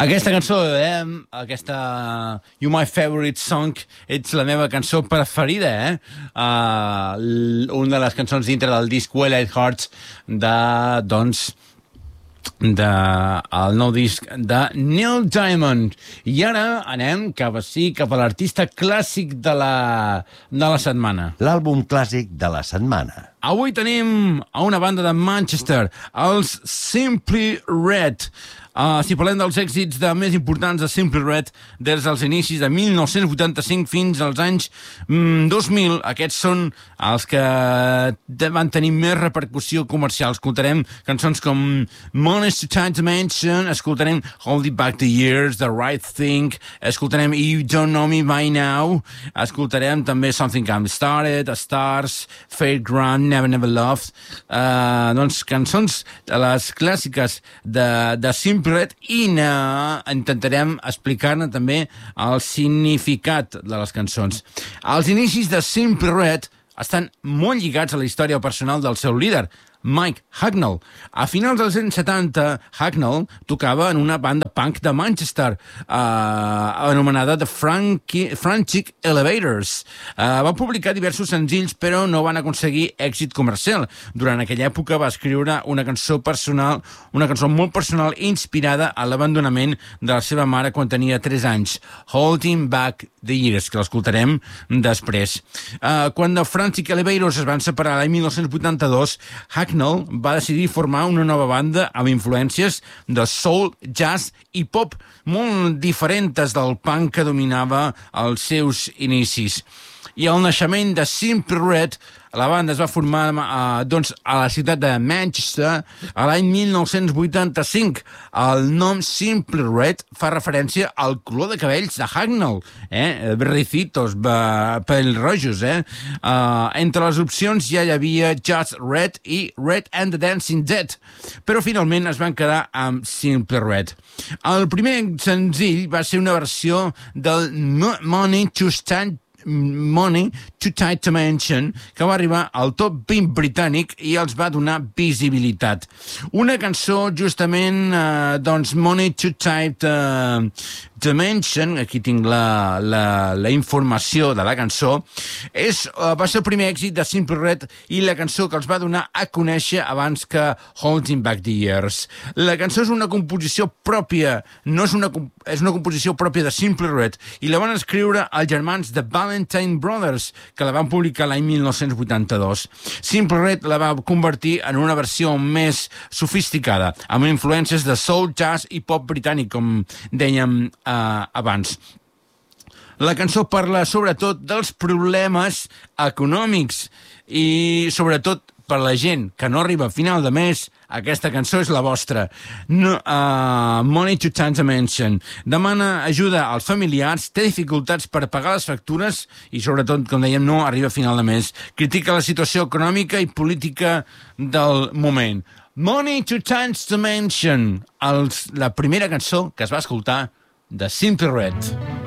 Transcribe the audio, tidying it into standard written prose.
Aquesta cançó, aquesta You My Favorite Song, ets la meva cançó preferida, una de les cançons dintre del disc Well It Hearts el nou disc de Neil Diamond. I ara anem cap a l'artista clàssic de la setmana. L'àlbum clàssic de la setmana. Avui tenim a una banda de Manchester, els Simply Red. Si parlem dels èxits més importants de Simply Red des dels inicis de 1985 fins als anys 2000, aquests són els que van tenir més repercussió comercial. Escoltarem cançons com Money's Too Tight to Mention, escoltarem Holding Back the Years, The Right Thing, escoltarem You Don't Know Me By Now, escoltarem també Something Got Me Started, A Stars, Fairground, Never Never Loved, doncs cançons de les clàssiques de Simply Red, i intentarem explicar-ne també el significat de les cançons. Els inicis de Simply Red estan molt lligats a la història personal del seu líder, Mike Hucknall. A finals dels anys 70, Hucknall tocava en una banda punk de Manchester anomenada The Frantic Elevators. Va publicar diversos senzills, però no van aconseguir èxit comercial. Durant aquella època va escriure una cançó molt personal inspirada a l'abandonament de la seva mare quan tenia 3 anys, Holding Back the Years, que l'escoltarem després. Quan The Frantic Elevators es van separar l'any 1982, Hucknall va decidir formar una nova banda amb influències de soul, jazz i pop molt diferents del punk que dominava els seus inicis. I el naixement de Simply Red, la banda es va formar a la ciutat de Manchester a l'any 1985. El nom Simply Red fa referència al color de cabells de Hucknall, ricitos, pells rojos. Entre les opcions ja hi havia Just Red i Red and the Dancing Dead, però finalment es van quedar amb Simply Red. El primer senzill va ser una versió del Money Too Tight to Mention, que va arribar al top 20 britànic i els va donar visibilitat. Una cançó justament, Money Too Tight to Mention, aquí tinc la informació de la cançó, va ser el primer èxit de Simply Red i la cançó que els va donar a conèixer abans que Holding Back the Years. La cançó és una composició pròpia, és una composició pròpia de Simply Red, i la van escriure els germans de Valentine Brothers, que la van publicar l'any 1982. Simply Red la va convertir en una versió més sofisticada, amb influències de soul, jazz i pop britànic, com dèiem abans. La cançó parla sobretot dels problemes econòmics i sobretot per la gent que no arriba a final de mes. Aquesta cançó és la vostra. Money Too Tight to Mention. Demana ajuda als familiars, té dificultats per pagar les factures i, sobretot, com dèiem, no arriba a final de mes. Critica la situació econòmica i política del moment. Money Too Tight to Mention, la primera cançó que es va escoltar de Simply Red.